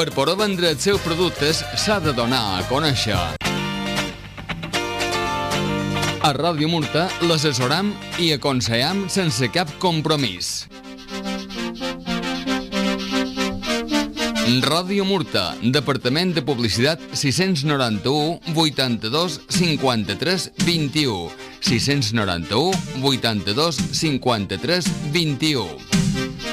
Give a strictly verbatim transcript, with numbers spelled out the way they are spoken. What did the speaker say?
Per poder vendre els seus productes s'ha de donar a conèixer. A Ràdio Murta l'assessoram i aconsellem sense cap compromís. Ràdio Murta, Departament de Publicitat sis noranta-u vuitanta-dos cinquanta-tres vint-i-u sis noranta-u vuitanta-dos cinquanta-tres vint-i-u.